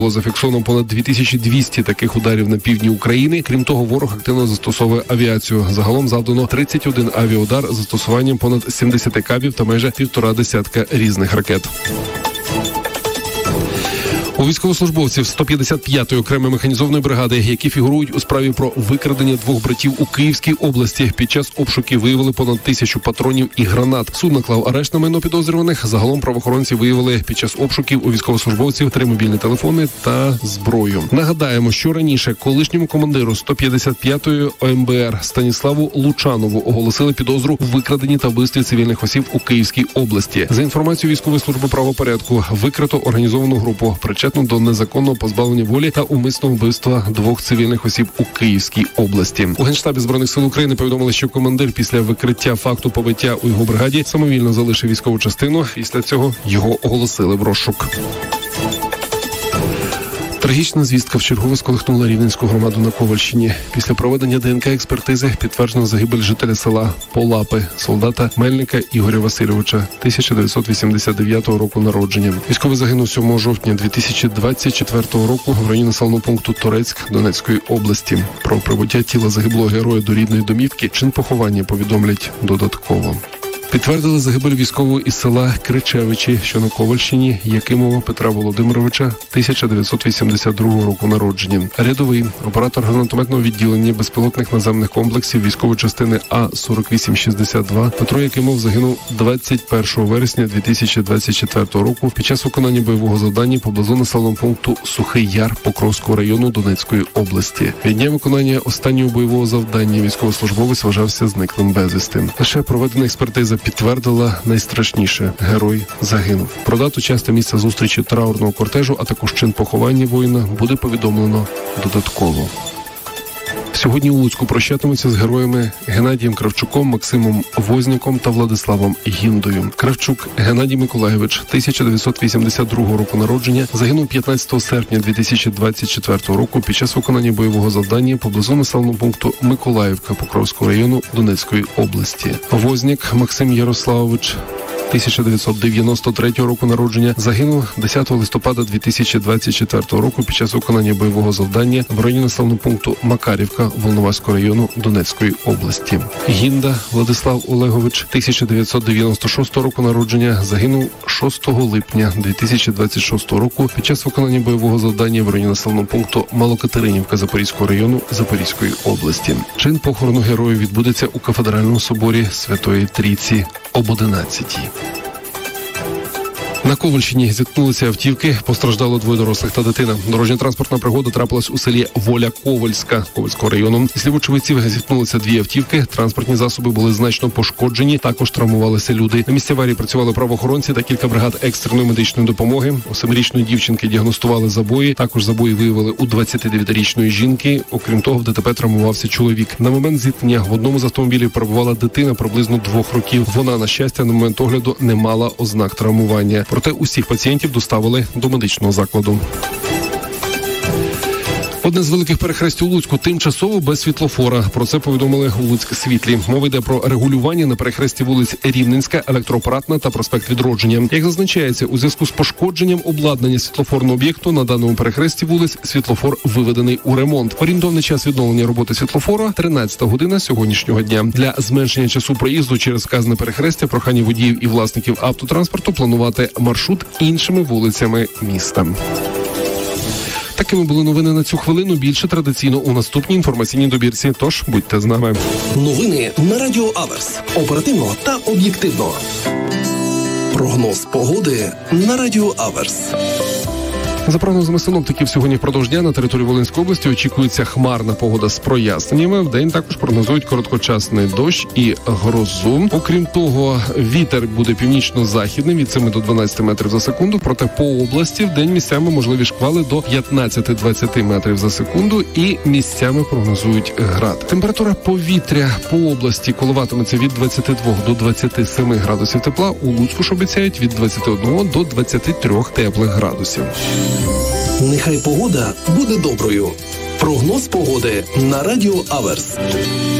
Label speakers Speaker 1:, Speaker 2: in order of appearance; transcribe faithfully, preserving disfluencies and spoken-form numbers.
Speaker 1: Було зафіксовано понад дві тисячі двісті таких ударів на півдні України. Крім того, ворог активно застосовує авіацію. Загалом завдано тридцять один авіаудар з застосуванням понад сімдесят кабів та майже півтора десятка різних ракет. У військовослужбовців сто п'ятдесят п'ятої окремої механізованої бригади, які фігурують у справі про викрадення двох братів у Київській області, під час обшуків виявили понад тисячу патронів і гранат. Суд наклав арешт на майно підозрюваних. Загалом правоохоронці виявили під час обшуків у військовослужбовців три мобільні телефони та зброю. Нагадаємо, що раніше колишньому командиру сто п'ятдесят п'ятої О Ем Бе Ер Станіславу Лучанову оголосили підозру в викраденні та вбивстві цивільних осіб у Київській області. За інформацією військової служби правопорядку, викрито організовану групу, причетну до незаконного позбавлення волі та умисного вбивства двох цивільних осіб у Київській області. У Генштабі Збройних сил України повідомили, що командир після викриття факту побиття у його бригаді самовільно залишив військову частину. Після цього його оголосили в розшук. Трагічна звістка вчергове сколихнула Рівненську громаду на Ковальщині. Після проведення Де Ен Ка експертизи підтверджено загибель жителя села Полапи, солдата Мельника Ігоря Васильовича, тисяча дев'ятсот вісімдесят дев'ятого року народження. Військовий загинув сьомого жовтня дві тисячі двадцять четвертого року в районі населеного пункту Торецьк Донецької області. Про прибуття тіла загиблого героя до рідної домівки чин поховання повідомлять додатково. Підтвердили загибель військового із села Кричевичі, що на Ковальщині, Якимова Петра Володимировича, тисяча дев'ятсот вісімдесят другого року народження. Рядовий, оператор гранатометного відділення безпілотних наземних комплексів військової частини А сорок вісім шістдесят два Петро Якимов загинув двадцять першого вересня дві тисячі двадцять четвертого року під час виконання бойового завдання поблизу населеного пункту Сухий Яр Покровського району Донецької області. Від дня виконання останнього бойового завдання військовослужбовець вважався зниклим безвісти. Лише проведена експертиза підтвердила найстрашніше – герой загинув. Про дату, час та місце зустрічі траурного кортежу, а також чин поховання воїна буде повідомлено додатково. Сьогодні у Луцьку прощатимуться з героями Геннадієм Кравчуком, Максимом Возняком та Владиславом Гіндою. Кравчук Геннадій Миколайович, тисяча дев'ятсот вісімдесят другого року народження, загинув п'ятнадцятого серпня дві тисячі двадцять четвертого року під час виконання бойового завдання поблизу населеного пункту Миколаївка Покровського району Донецької області. Возняк Максим Ярославович, тисяча дев'ятсот дев'яносто третього року народження, загинув десятого листопада дві тисячі двадцять четвертого року під час виконання бойового завдання в районі населеного пункту Макарівка Волноваського району Донецької області. Гінда Владислав Олегович, тисяча дев'ятсот дев'яносто шостого року народження, загинув шостого липня дві тисячі двадцять шостого року під час виконання бойового завдання в районі населеного пункту Малокатеринівка Запорізького району Запорізької області. Чин похорону героїв відбудеться у Кафедральному соборі Святої Трійці об одинадцятій. На Ковальщині зіткнулися автівки, постраждало двоє дорослих та дитина. Дорожньо-транспортна пригода трапилась у селі Воля Ковальська Ковальського району. Слід очевидців зіткнулися дві автівки, транспортні засоби були значно пошкоджені, також травмувалися люди. На місці аварії працювали правоохоронці та кілька бригад екстреної медичної допомоги. У семирічної дівчинки діагностували забої, також забої виявили у двадцятидев'ятирічної жінки. Окрім того, в Де Те Пе травмувався чоловік. На момент зіткнення в одному з автомобілів перебувала дитина приблизно двох років. Вона, на щастя, на момент огляду не мала ознак травмування. Проте усіх пацієнтів доставили до медичного закладу. Одне з великих перехрестів у Луцьку тимчасово без світлофора. Про це повідомили у Луцьк світлі. Мова йде про регулювання на перехресті вулиць Рівненська, Електроапаратна та проспект Відродження. Як зазначається, у зв'язку з пошкодженням обладнання світлофорного об'єкту на даному перехресті вулиць світлофор виведений у ремонт. Орієнтовний час відновлення роботи світлофора – тринадцята година сьогоднішнього дня. Для зменшення часу проїзду через вказане перехрестя прохання водіїв і власників автотранспорту планувати маршрут іншими вулицями міста. Такими були новини на цю хвилину. Більше традиційно у наступній інформаційній добірці. Тож будьте з нами.
Speaker 2: Новини на Радіо Аверс. Оперативно та об'єктивно. Прогноз погоди на Радіо Аверс.
Speaker 1: За прогнозами синоптиків, сьогодні впродовж дня на території Волинської області очікується хмарна погода з проясненнями. Вдень також прогнозують короткочасний дощ і грозу. Окрім того, вітер буде північно-західним від семи до дванадцяти метрів за секунду. Проте по області вдень місцями можливі шквали до п'ятнадцяти-двадцяти метрів за секунду і місцями прогнозують град. Температура повітря по області коливатиметься від двадцяти двох до двадцяти семи градусів тепла. У Луцьку ж обіцяють від двадцяти одного до двадцяти трьох теплих градусів.
Speaker 2: Нехай погода буде доброю. Прогноз погоди на Радіо Аверс.